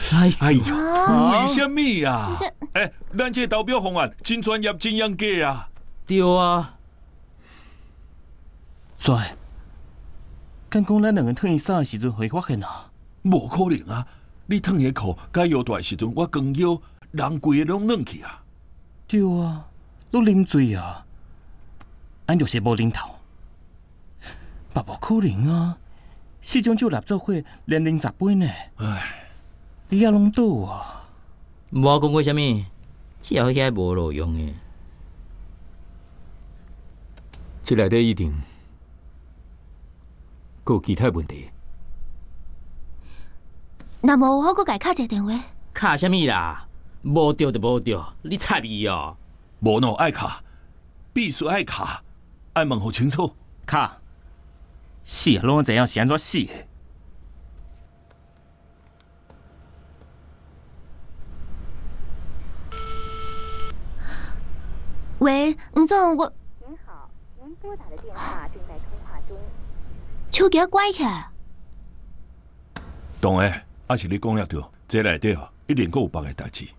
哎呀，为什么呀？咱这投标方案真专业、真严格啊！ 对啊。 帅，敢讲咱两个脱衣衫的时阵会发现啊？ 无可能啊！你脱下裤该摇大的时阵，我光摇，人规个拢软去啊！ 对啊，都啉醉啊，俺就是无啉头，嘛无可能啊！四种酒合作伙，连啉10杯呢。 唉， 你也拢倒啊！ 无讲过啥物，只好遐无路用的。 这内底一定还有其他问题。 那无我佮家敲一个电话。 卡啥物啦？无着就无着，你插伊哦。 无喏，爱卡，必须爱卡，爱问好清楚。 卡，死啊！拢知影是安怎死的？ 喂，吴总，我。 您好，您拨打的电话正在通话中。 手机关起来。 懂诶，还是你讲了对，这内底哦，一定阁有别个代志。